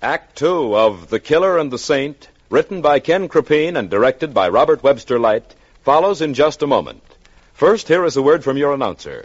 Act Two of The Killer and the Saint, written by Ken Krapine and directed by Robert Webster Light, follows in just a moment. First, here is a word from your announcer.